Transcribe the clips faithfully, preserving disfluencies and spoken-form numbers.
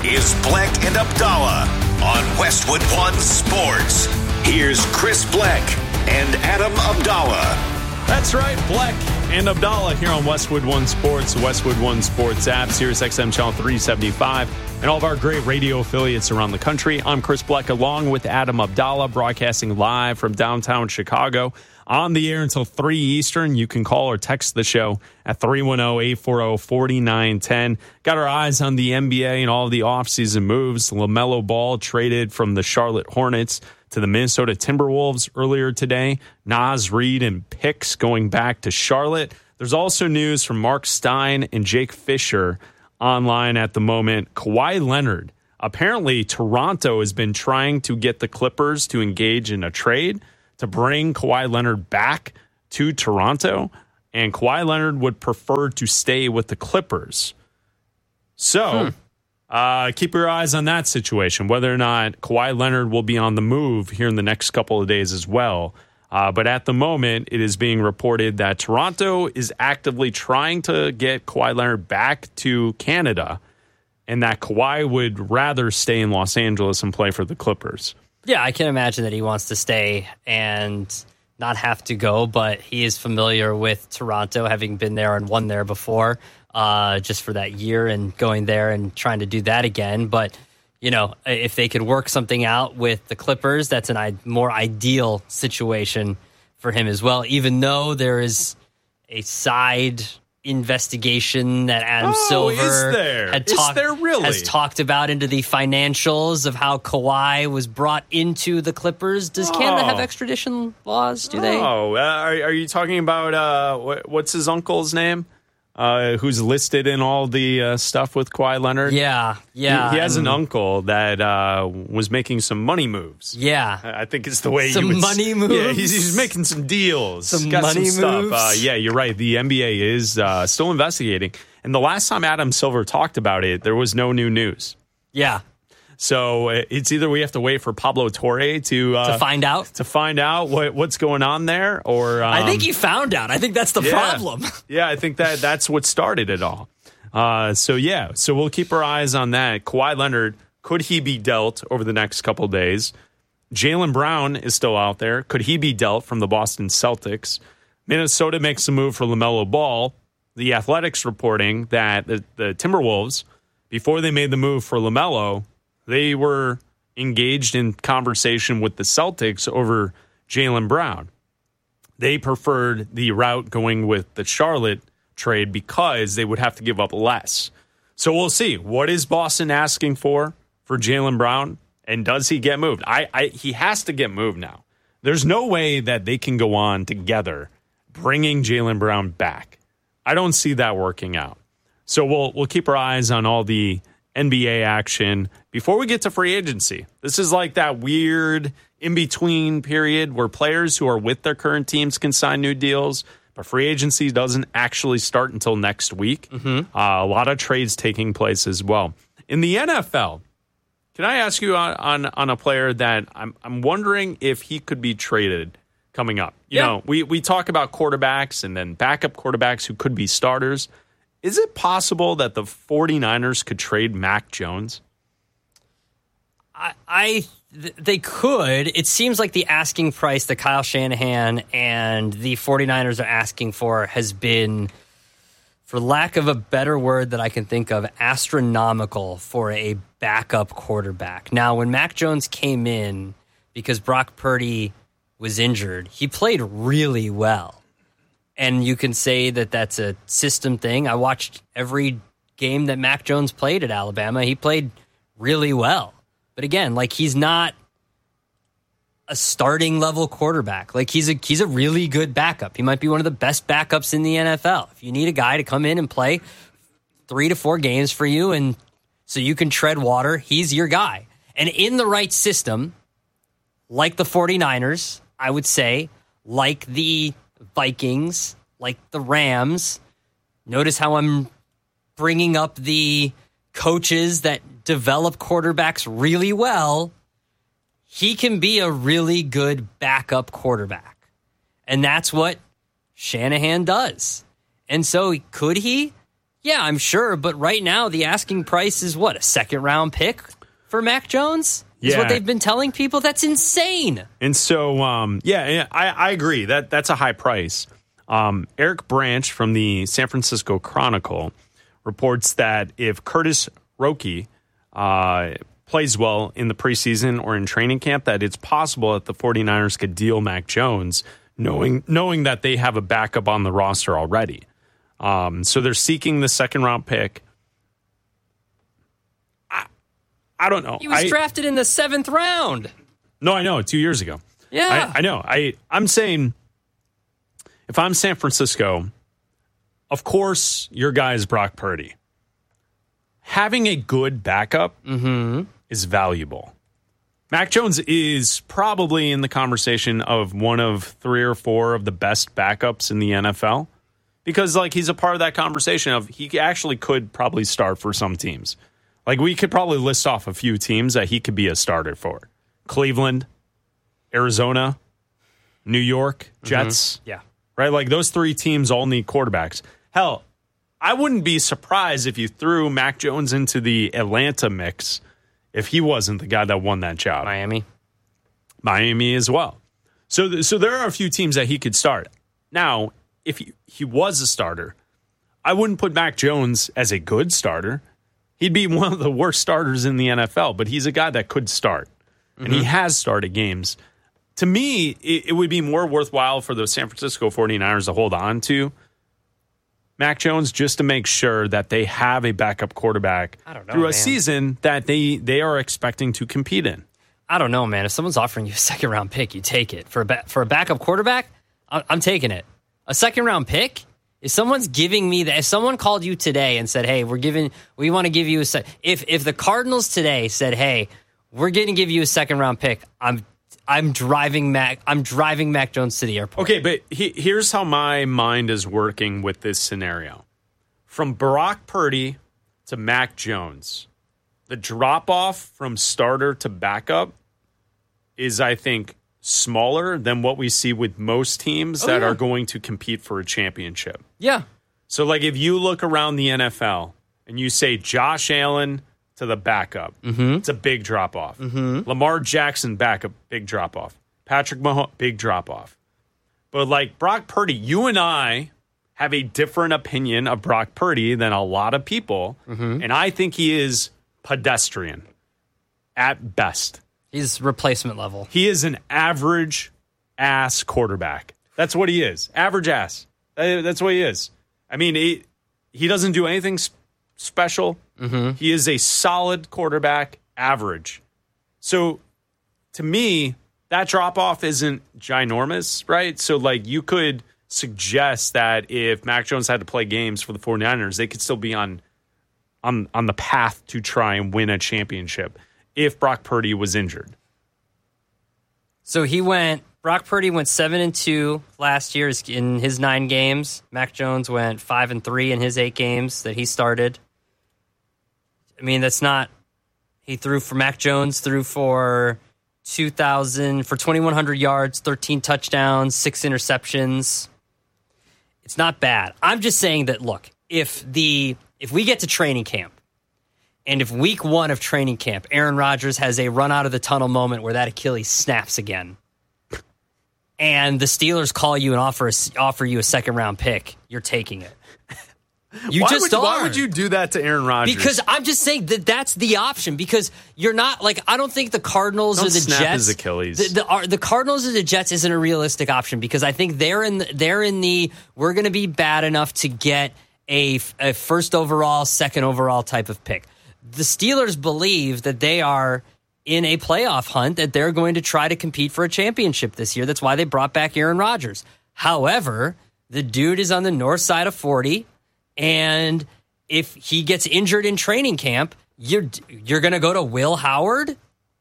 is Bleck and Abdallah on Westwood One Sports. Here's Chris Bleck and Adam Abdallah. That's right, Bleck and Abdallah here on Westwood One Sports, the Westwood One Sports app, Sirius X M Channel three seventy-five, and all of our great radio affiliates around the country. I'm Chris Bleck along with Adam Abdallah, broadcasting live from downtown Chicago. On the air until three Eastern. You can call or text the show at three one zero, eight four zero, four nine one zero. Got our eyes on the N B A and all of the offseason moves. LaMelo Ball traded from the Charlotte Hornets to the Minnesota Timberwolves earlier today. Naz Reid and picks going back to Charlotte. There's also news from Mark Stein and Jake Fisher online at the moment. Kawhi Leonard. Apparently, Toronto has been trying to get the Clippers to engage in a trade to bring Kawhi Leonard back to Toronto, and Kawhi Leonard would prefer to stay with the Clippers. So, hmm. uh, keep your eyes on that situation, whether or not Kawhi Leonard will be on the move here in the next couple of days as well. Uh, but at the moment, it is being reported that Toronto is actively trying to get Kawhi Leonard back to Canada, and that Kawhi would rather stay in Los Angeles and play for the Clippers. Yeah, I can imagine that he wants to stay and not have to go, but he is familiar with Toronto, having been there and won there before, uh, just for that year and going there and trying to do that again. But, you know, if they could work something out with the Clippers, that's a I- more ideal situation for him as well, even though there is a side investigation that Adam oh, Silver is there? had is talk- there really? has talked about into the financials of how Kawhi was brought into the Clippers. Does oh. Canada have extradition laws? Do they? Oh, uh, are, are you talking about uh, what, what's his uncle's name? Uh, who's listed in all the uh, stuff with Kawhi Leonard? Yeah, yeah. He, he has and, an uncle that uh, was making some money moves. Yeah, I think it's the way some he was. money moves. Yeah, he's, he's making some deals. Some Got money some moves. stuff. Uh, yeah, you're right. The N B A is uh, still investigating. And the last time Adam Silver talked about it, there was no new news. Yeah. So it's either we have to wait for Pablo Torre to uh, to find out to find out what, what's going on there, or um, I think he found out. I think that's the yeah, problem. yeah, I think that that's what started it all. Uh, so yeah, so we'll keep our eyes on that. Kawhi Leonard, could he be dealt over the next couple of days? Jaylen Brown is still out there. Could he be dealt from the Boston Celtics? Minnesota makes a move for LaMelo Ball. The Athletics reporting that the, the Timberwolves, before they made the move for LaMelo, they were engaged in conversation with the Celtics over Jaylen Brown. They preferred the route going with the Charlotte trade because they would have to give up less. So we'll see. What is Boston asking for for Jaylen Brown? And does he get moved? I, I He has to get moved now. There's no way that they can go on together bringing Jaylen Brown back. I don't see that working out. So we'll we'll keep our eyes on all the N B A action before we get to free agency. This is like that weird in-between period where players who are with their current teams can sign new deals, but free agency doesn't actually start until next week. Mm-hmm. Uh, a lot of trades taking place as well. In the N F L, can I ask you on, on, on a player that I'm I'm wondering if he could be traded coming up? You yeah. know, we, we talk about quarterbacks and then backup quarterbacks who could be starters. Is it possible that the 49ers could trade Mac Jones? I, I th- they could. It seems like the asking price that Kyle Shanahan and the 49ers are asking for has been, for lack of a better word that I can think of, astronomical for a backup quarterback. Now, when Mac Jones came in, because Brock Purdy was injured, he played really well. And you can say that that's a system thing. I watched every game that Mac Jones played at Alabama. He played really well. But again, like, he's not a starting level quarterback. Like, he's a he's a really good backup. He might be one of the best backups in the N F L. If you need a guy to come in and play three to four games for you and so you can tread water, he's your guy. And in the right system, like the 49ers, I would say, like the Vikings, like the Rams. Notice how I'm bringing up the coaches that develop quarterbacks really well. He can be a really good backup quarterback. And that's what Shanahan does. And so could he? Yeah, I'm sure. But right now, the asking price is what? A second round pick for Mac Jones? Is Yeah. what they've been telling people? That's insane. And so, um, yeah, yeah, I, I agree. That That's a high price. Um, Eric Branch from the San Francisco Chronicle reports that if Curtis Roque uh, plays well in the preseason or in training camp, that it's possible that the 49ers could deal Mac Jones, knowing knowing that they have a backup on the roster already. Um, so they're seeking the second round pick. I, I don't know. He was I, drafted in the seventh round. No, I know, two years ago. Yeah. I, I know. I, I'm saying if I'm San Francisco, of course your guy is Brock Purdy. Having a good backup Mm-hmm. is valuable. Mac Jones is probably in the conversation of one of three or four of the best backups in the N F L because, like, he's a part of that conversation of he actually could probably start for some teams. Like, we could probably list off a few teams that he could be a starter for. Cleveland, Arizona, New York, Jets. Mm-hmm. Yeah. Right? Like, those three teams all need quarterbacks. Hell, I wouldn't be surprised if you threw Mac Jones into the Atlanta mix if he wasn't the guy that won that job. Miami. Miami as well. So, th- so there are a few teams that he could start. Now, if he, he was a starter, I wouldn't put Mac Jones as a good starter. He'd be one of the worst starters in the N F L, but he's a guy that could start. And mm-hmm. he has started games. To me, it, it would be more worthwhile for the San Francisco 49ers to hold on to Mac Jones just to make sure that they have a backup quarterback I don't know, through a man. season that they, they are expecting to compete in. I don't know, man. If someone's offering you a second round pick, you take it. For a, ba- for a backup quarterback, I- I'm taking it. A second round pick? If someone's giving me that, if someone called you today and said, hey, we're giving, we want to give you a sec, if if the Cardinals today said, hey, we're going to give you a second round pick, I'm I'm driving Mac, I'm driving Mac Jones to the airport. Okay, but he, here's how my mind is working with this scenario. From Brock Purdy to Mac Jones, the drop off from starter to backup is, I think, smaller than what we see with most teams oh, that yeah. are going to compete for a championship. Yeah. So, like, if you look around the N F L and you say Josh Allen to the backup, mm-hmm. it's a big drop off. Mm-hmm. Lamar Jackson backup, big drop off. Patrick Mahomes, big drop off. But like Brock Purdy, you and I have a different opinion of Brock Purdy than a lot of people, mm-hmm. and I think he is pedestrian at best. He's replacement level. He is an average ass quarterback. That's what he is. Average ass. That's what he is. I mean, he, he doesn't do anything sp- special. Mm-hmm. He is a solid quarterback, average. So, to me, that drop-off isn't ginormous, right? So, like, you could suggest that if Mac Jones had to play games for the 49ers, they could still be on, on, on the path to try and win a championship if Brock Purdy was injured. So he went, Brock Purdy went seven and two last year in his nine games. Mac Jones went five and three in his eight games that he started. I mean, that's not, he threw for, Mac Jones threw for two thousand, for twenty-one hundred yards, thirteen touchdowns, six interceptions. It's not bad. I'm just saying that, look, if the, if we get to training camp, and if week one of training camp, Aaron Rodgers has a run out of the tunnel moment where that Achilles snaps again, and the Steelers call you and offer a, offer you a second round pick, you're taking it. You why just would, are. Why would you do that to Aaron Rodgers? Because I'm just saying that that's the option. Because you're not like I don't think the Cardinals Don't or the snap Jets. his Achilles. The, the, are, the Cardinals or the Jets isn't a realistic option because I think they're in the, they're in the we're going to be bad enough to get a, a first overall, second overall type of pick. The Steelers believe that they are in a playoff hunt, that they're going to try to compete for a championship this year. That's why they brought back Aaron Rodgers. However, the dude is on the north side of forty, and if he gets injured in training camp, you're you're going to go to Will Howard?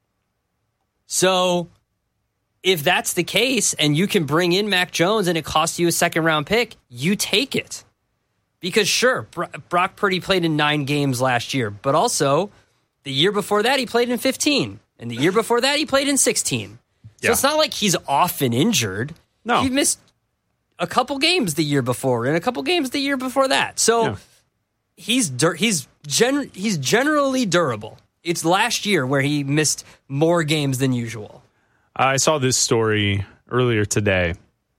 So if that's the case and you can bring in Mac Jones and it costs you a second round pick, you take it. Because sure, Brock Purdy played in nine games last year, but also the year before that he played in fifteen, and the year before that he played in sixteen. So yeah. It's not like he's often injured. No. He missed a couple games the year before and a couple games the year before that. So yeah. he's dur- he's gen- he's generally durable. It's last year where he missed more games than usual. I saw this story earlier today.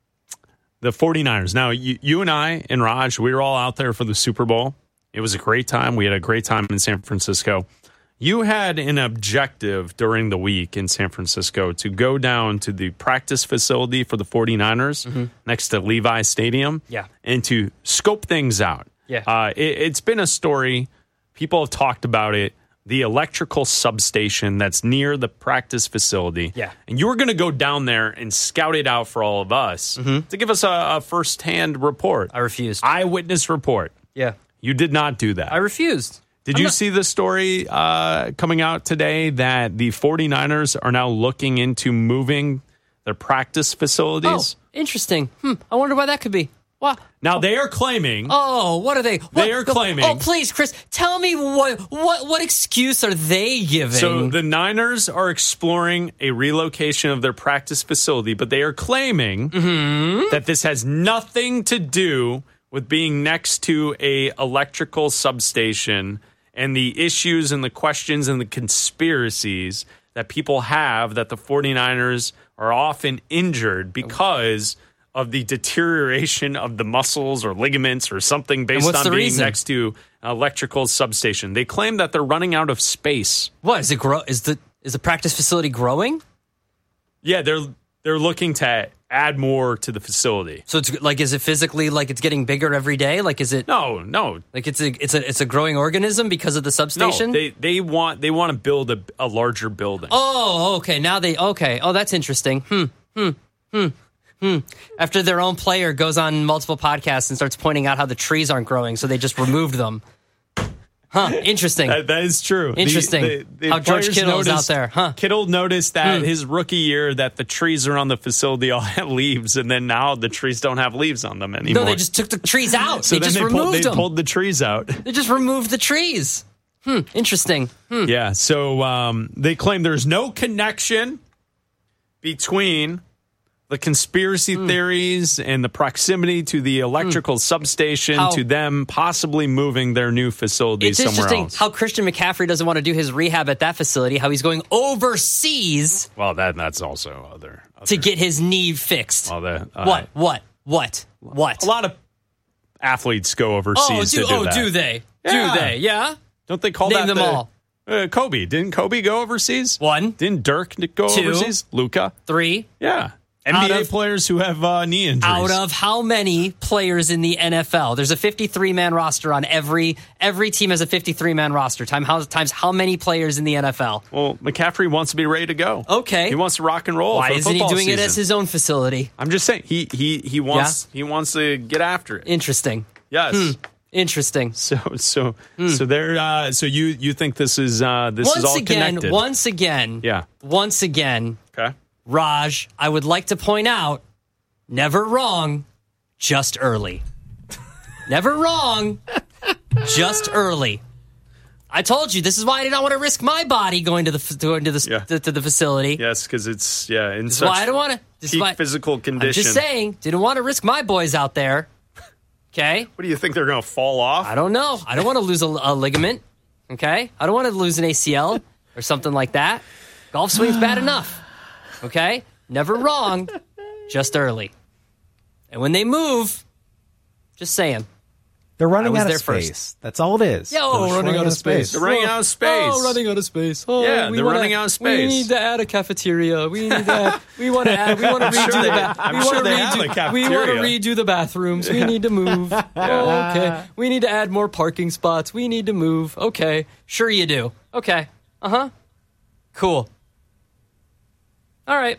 The 49ers. Now, you, you and I and Raj, we were all out there for the Super Bowl. It was a great time. We had a great time in San Francisco. You had an objective during the week in San Francisco to go down to the practice facility for the 49ers mm-hmm. next to Levi Stadium yeah. and to scope things out. Yeah. Uh, it, it's been a story. People have talked about it. The electrical substation that's near the practice facility. Yeah. And you were going to go down there and scout it out for all of us mm-hmm. to give us a, a firsthand report. I refused. Eyewitness report. Yeah. You did not do that. I refused. Did I'm you not- see the story uh, coming out today that the 49ers are now looking into moving their practice facilities? Oh, interesting. Hmm. I wonder why that could be. Wow. Now, they are claiming... Oh, what are they? What, they are claiming... Oh, please, Chris, tell me what what what excuse are they giving? So the Niners are exploring a relocation of their practice facility, but they are claiming mm-hmm. that this has nothing to do with being next to a electrical substation and the issues and the questions and the conspiracies that people have that the 49ers are often injured because... of the deterioration of the muscles or ligaments or something based on being reason? next to an electrical substation. They claim that they're running out of space. What is it? Grow? Is the is the practice facility growing? Yeah, they're they're looking to add more to the facility. So it's like, is it physically like it's getting bigger every day? Like, is it? No, no, like it's a it's a it's a growing organism because of the substation. No, they they want they want to build a, a larger building. Oh, okay. Now they okay. Oh, that's interesting. Hmm. Hmm. Hmm. Hmm. After their own player goes on multiple podcasts and starts pointing out how the trees aren't growing, so they just removed them. Huh. Interesting. that, that is true. Interesting. The, the, the how George Kittle is out there. Huh. Kittle noticed that hmm. his rookie year that the trees around the facility all had leaves, and then now the trees don't have leaves on them anymore. No, they just took the trees out. so they then just they removed pulled, they them. pulled the trees out. They just removed the trees. Hmm. Interesting. Hmm. Yeah. So um, they claim there's no connection between the conspiracy mm. theories and the proximity to the electrical mm. substation how, to them possibly moving their new facility it's somewhere interesting else. How Christian McCaffrey doesn't want to do his rehab at that facility, how he's going overseas well, that that's also other, other to get his knee fixed. Well, that, uh, what? What? What? What? A lot of athletes go overseas oh, do, to do oh, that. do they? Yeah. Do they? Yeah? Don't they call Name that them the, all. Uh, Kobe. Didn't Kobe go overseas? One. Didn't Dirk go Two. overseas? Luka? Three. Yeah. N B A of, players who have uh, knee injuries. Out of how many players in the N F L? There's a fifty-three man roster on every every team has a fifty-three man roster. Time how, times how many players in the N F L? Well, McCaffrey wants to be ready to go. Okay, he wants to rock and roll. Why for the isn't he doing season. it as his own facility? I'm just saying he he he wants yeah? he wants to get after it. Interesting. Yes. Hmm. Interesting. So so hmm. so there. Uh, so you you think this is uh, this once is all again, connected? Once again. Yeah. Once again. Okay. Raj, I would like to point out. Never wrong, just early. Never wrong, just early. I told you this is why I did not want to risk my body going to the going to the yeah. to, to the facility. Yes, because it's yeah in this such why I don't want to peak why, physical condition. I'm just saying, didn't want to risk my boys out there. Okay. What do you think they're going to fall off? I don't know. I don't want to lose a, a ligament. Okay. I don't want to lose an A C L or something like that. Golf swing's bad enough. Okay. Never wrong, just early. And when they move, just saying. They're running out of space. First. That's all it is. Yeah, oh, running, running out of space. space. They're running out of space. Oh, running out of space. Oh, yeah, we they're wanna, running out of space. We need to add a cafeteria. We need to add, we want to add, we want to redo sure the ba- bathroom. I'm sure they have a cafeteria. We want to redo the bathrooms. We need to move. yeah. Oh, okay. We need to add more parking spots. We need to move. Okay. Sure you do. Okay. Uh-huh. Cool. All right.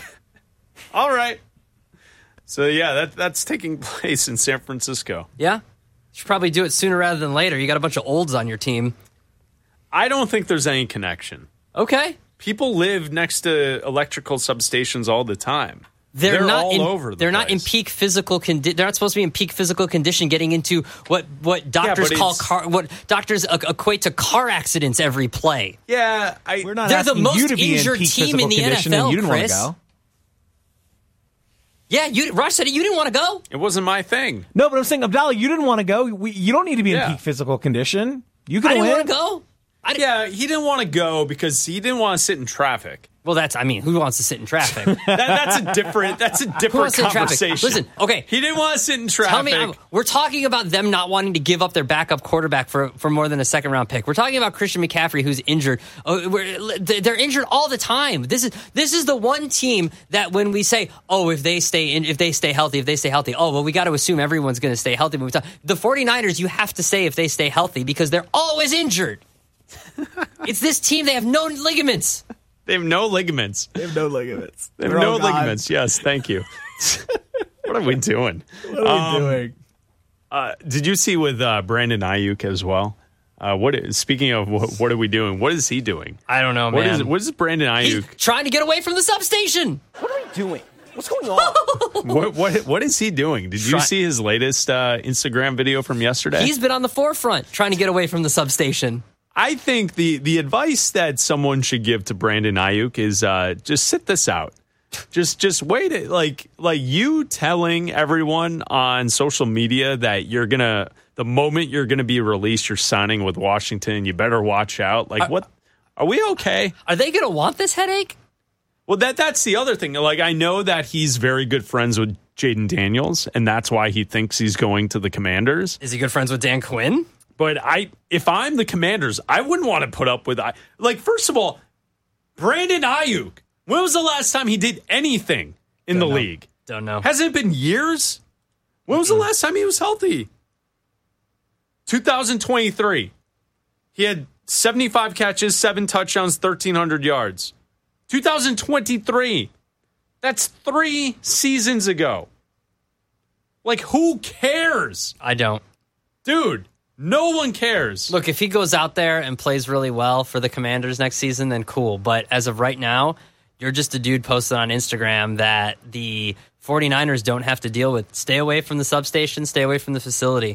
All right. So, yeah, that that's taking place in San Francisco. Yeah? Should probably do it sooner rather than later. You got a bunch of olds on your team. I don't think there's any connection. Okay. People live next to electrical substations all the time. They're, they're not all in, over the They're place. not in peak physical condition. They're not supposed to be in peak physical condition getting into what, what doctors yeah, call car, what doctors uh, equate to car accidents every play. Yeah. I, We're not They're the asking most you to be injured in peak team physical in the N F L, condition and you didn't Chris. want to go. Yeah, you, Raj said it. You didn't want to go. It wasn't my thing. No, but I'm saying, Abdallah, you didn't want to go. We, you don't need to be Yeah. in peak physical condition. You can I didn't win. want to go. I didn't, Yeah, he didn't want to go because he didn't want to sit in traffic. Well, that's, I mean, who wants to sit in traffic? That, that's a different. That's a Who different wants to sit in traffic? conversation. Listen, okay. He didn't want to sit in traffic. Tell me, I'm, we're talking about them not wanting to give up their backup quarterback for, for more than a second round pick. We're talking about Christian McCaffrey, who's injured. Oh, we're, they're injured all the time. This is this is the one team that when we say, oh, if they stay in, if they stay healthy, if they stay healthy, oh, well, we got to assume everyone's going to stay healthy. When we talk, the 49ers, you have to say if they stay healthy because they're always injured. It's this team. They have no ligaments. They have no ligaments. They have no ligaments. They have no ligaments. Yes, thank you. What are we doing? What are Um, we doing? Uh, did you see with uh, Brandon Ayuk as well? Uh, what? Is, speaking of what, what are we doing? What is he doing? I don't know, What man. is what is Brandon He's Ayuk? trying to get away from the substation. What are we doing? What's going on? what, what what is he doing? Did you Try- see his latest uh, Instagram video from yesterday? He's been on the forefront trying to get away from the substation. I think the the advice that someone should give to Brandon Ayuk is uh, just sit this out. Just just wait it like like you telling everyone on social media that you're gonna the moment you're gonna be released, you're signing with Washington. You better watch out. Like what? Are we okay? Are they going to want this headache? Well, that that's the other thing. Like I know that he's very good friends with Jaden Daniels, and that's why he thinks he's going to the Commanders. Is he good friends with Dan Quinn? But I, if I'm the Commanders, I wouldn't want to put up with I. Like, first of all, Brandon Ayuk. When was the last time he did anything in Don't the know. league? Don't know. Hasn't it been years? When was the last time he was healthy? two thousand twenty-three. He had seventy-five catches, seven touchdowns, thirteen hundred yards. two thousand twenty-three. That's three seasons ago. Like, who cares? I don't. Dude, no one cares. Look, if he goes out there and plays really well for the Commanders next season, then cool. But as of right now, you're just a dude posted on Instagram that the 49ers don't have to deal with. Stay away from the substation, stay away from the facility.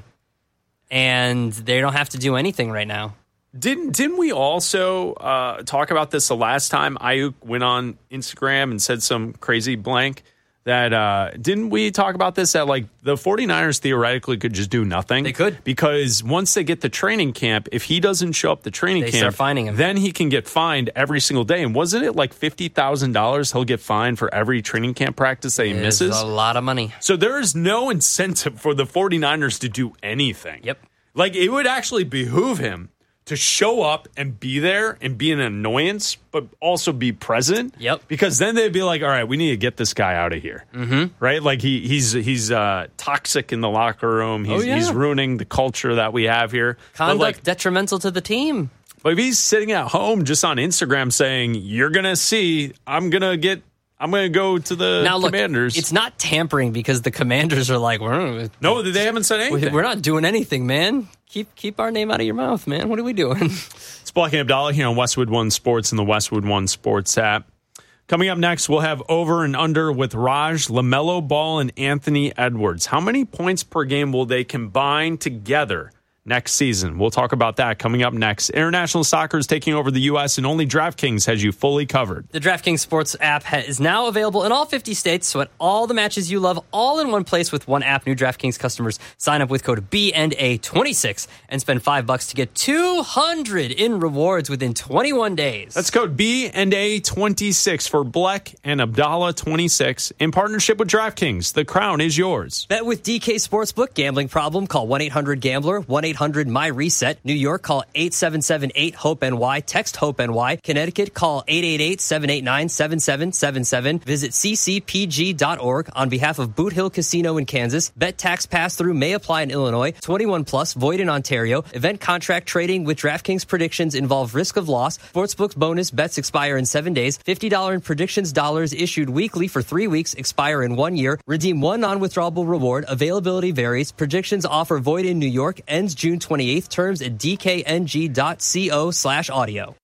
And they don't have to do anything right now. Didn't didn't we also uh, talk about this the last time Ayuk went on Instagram and said some crazy blank? That uh, didn't we talk about this? That like the 49ers theoretically could just do nothing. They could. Because once they get to training camp, if he doesn't show up to training They camp, start fining him. then he can get fined every single day. And wasn't it like fifty thousand dollars he'll get fined for every training camp practice that he It's misses? a lot of money. So there is no incentive for the 49ers to do anything. Yep. Like, it would actually behoove him to show up and be there and be an annoyance, but also be present. Yep. Because then they'd be like, all right, we need to get this guy out of here. Mm-hmm. Right? Like, he he's he's uh, toxic in the locker room. He's, Oh, yeah. he's ruining the culture that we have here. Conduct But, like, detrimental to the team. but if he's sitting at home just on Instagram saying, you're going to see, I'm going to get, I'm going to go to the Now, look, Commanders. it's not tampering because the Commanders are like, we're, no, they haven't said anything. we're not doing anything, man. Keep keep our name out of your mouth, man. What are we doing? It's Black and Abdallah here on Westwood One Sports and the Westwood One Sports app. Coming up next, we'll have over and under with Raj, LaMelo Ball, and Anthony Edwards. How many points per game will they combine together next season? We'll talk about that coming up next. International soccer is taking over the U S, and only DraftKings has you fully covered. The DraftKings Sports app ha- is now available in all fifty states, so at all the matches you love, all in one place with one app. New DraftKings customers sign up with code B and A twenty-six and spend five bucks to get two hundred in rewards within twenty-one days. That's code B and A twenty-six for Bleck and Abdallah twenty-six in partnership with DraftKings. The crown is yours. Bet with D K Sportsbook. Gambling problem? Call one eight hundred gambler, one eight hundred my reset. New York, call eight seven seven eight hope N Y. Text HOPE-NY. Connecticut, call eight eight eight seven eight nine seven seven seven seven. Visit c c p g dot org on behalf of Boot Hill Casino in Kansas. Bet tax pass-through may apply in Illinois. twenty-one plus, void in Ontario. Event contract trading with DraftKings predictions involve risk of loss. Sportsbook bonus bets expire in seven days. fifty dollars in predictions dollars issued weekly for three weeks, expire in one year. Redeem one non-withdrawable reward. Availability varies. Predictions offer void in New York. Ends June twenty-eighth. Terms at d k n g dot co slash audio.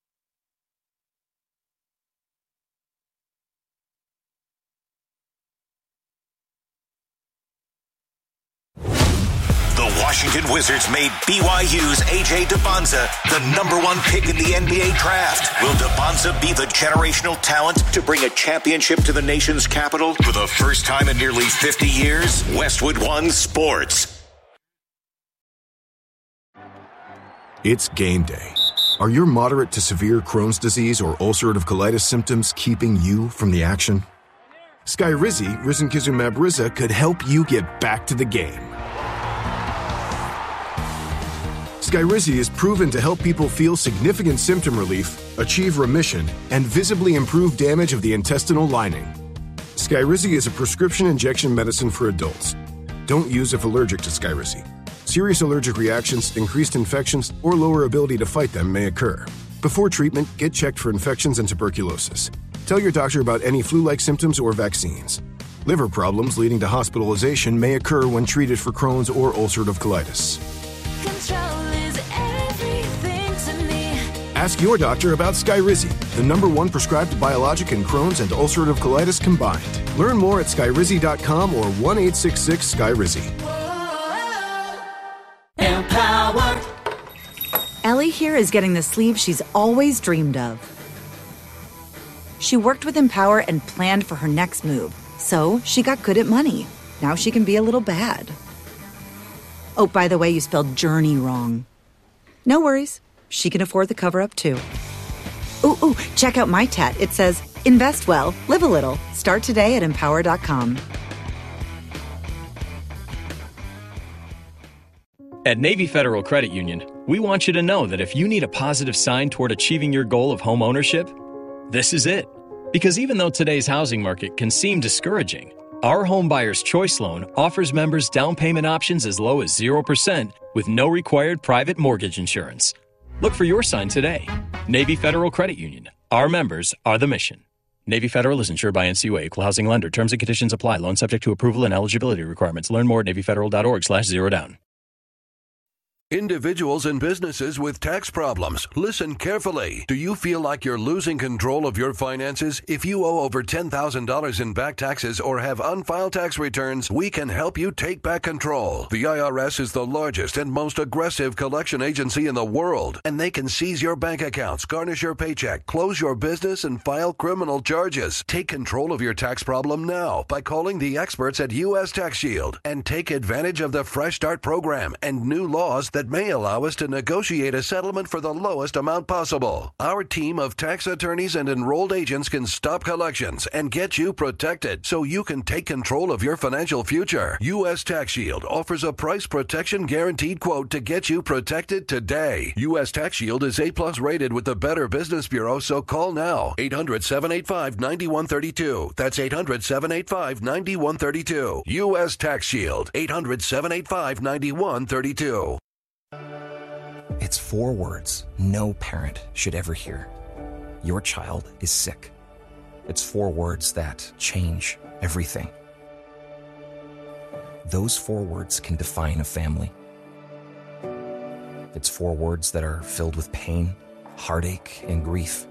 The Washington Wizards made B Y U's A J DeBonza the number one pick in the N B A draft. Will DeBonza be the generational talent to bring a championship to the nation's capital for the first time in nearly fifty years? Westwood One Sports. It's game day. Are your moderate to severe Crohn's disease or ulcerative colitis symptoms keeping you from the action? Skyrizi, risankizumab Riza, could help you get back to the game. Skyrizi is proven to help people feel significant symptom relief, achieve remission, and visibly improve damage of the intestinal lining. Skyrizi is a prescription injection medicine for adults. Don't use if allergic to Skyrizi. Serious allergic reactions, increased infections, or lower ability to fight them may occur. Before treatment, get checked for infections and tuberculosis. Tell your doctor about any flu-like symptoms or vaccines. Liver problems leading to hospitalization may occur when treated for Crohn's or ulcerative colitis. Control is everything to me. Ask your doctor about Skyrizi, the number one prescribed biologic in Crohn's and ulcerative colitis combined. Learn more at skyrizi dot com or one eight six six Skyrizi. Empower. Ellie here is getting the sleeve she's always dreamed of. She worked with Empower and planned for her next move, so she got good at money. Now she can be a little bad. Oh, by the way, you spelled journey wrong. No worries. She can afford the cover-up, too. Ooh, ooh, check out my tat. It says, invest well, live a little. Start today at empower dot com. At Navy Federal Credit Union, we want you to know that if you need a positive sign toward achieving your goal of home ownership, this is it. Because even though today's housing market can seem discouraging, our Home Buyer's Choice Loan offers members down payment options as low as zero percent with no required private mortgage insurance. Look for your sign today. Navy Federal Credit Union. Our members are the mission. Navy Federal is insured by N C U A, Equal Housing Lender. Terms and conditions apply. Loan subject to approval and eligibility requirements. Learn more at navy federal dot org slash zero down. Individuals and businesses with tax problems, listen carefully. Do you feel like you're losing control of your finances? If you owe over ten thousand dollars in back taxes or have unfiled tax returns, we can help you take back control. The I R S is the largest and most aggressive collection agency in the world, and they can seize your bank accounts, garnish your paycheck, close your business, and file criminal charges. Take control of your tax problem now by calling the experts at U S Tax Shield and take advantage of the Fresh Start program and new laws that may allow us to negotiate a settlement for the lowest amount possible. Our team of tax attorneys and enrolled agents can stop collections and get you protected so you can take control of your financial future. U S Tax Shield offers a price protection guaranteed quote to get you protected today. U S Tax Shield is A plus rated with the Better Business Bureau, so call now. eight hundred, seven eight five, nine one three two. That's eight hundred, seven eight five, nine one three two. U S Tax Shield. eight hundred, seven eight five, nine one three two. It's four words no parent should ever hear. Your child is sick. It's four words that change everything. Those four words can define a family. It's four words that are filled with pain, heartache, and grief.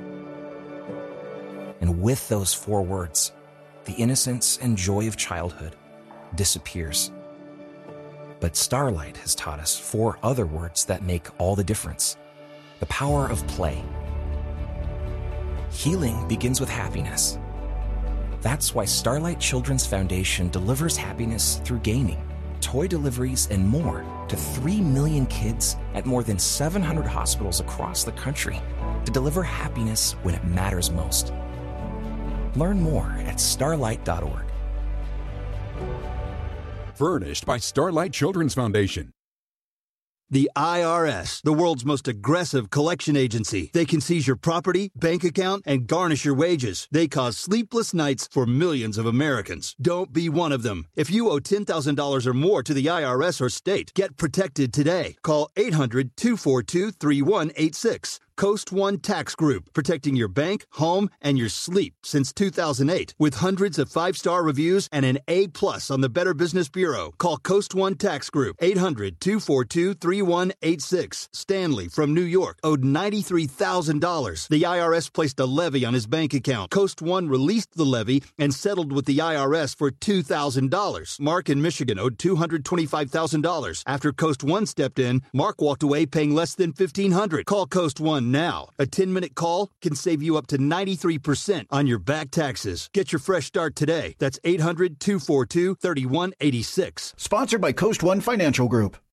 And with those four words, the innocence and joy of childhood disappears. But Starlight has taught us four other words that make all the difference. The power of play. Healing begins with happiness. That's why Starlight Children's Foundation delivers happiness through gaming, toy deliveries, and more to three million kids at more than seven hundred hospitals across the country to deliver happiness when it matters most. Learn more at starlight dot org. Furnished by Starlight Children's Foundation. The I R S, the world's most aggressive collection agency. They can seize your property, bank account, and garnish your wages. They cause sleepless nights for millions of Americans. Don't be one of them. If you owe ten thousand dollars or more to the I R S or state, get protected today. Call eight hundred, two four two, three one eight six. Coast One Tax Group, protecting your bank, home, and your sleep since two thousand eight. With hundreds of five-star reviews and an A plus on the Better Business Bureau. Call Coast One Tax Group, eight hundred, two four two, three one eight six. Stanley from New York owed ninety-three thousand dollars. The I R S placed a levy on his bank account. Coast One released the levy and settled with the I R S for two thousand dollars. Mark in Michigan owed two hundred twenty-five thousand dollars. After Coast One stepped in, Mark walked away paying less than fifteen hundred dollars. Call Coast One now. A ten-minute call can save you up to ninety-three percent on your back taxes. Get your fresh start today. That's eight hundred, two four two, three one eight six. Sponsored by Coast One Financial Group.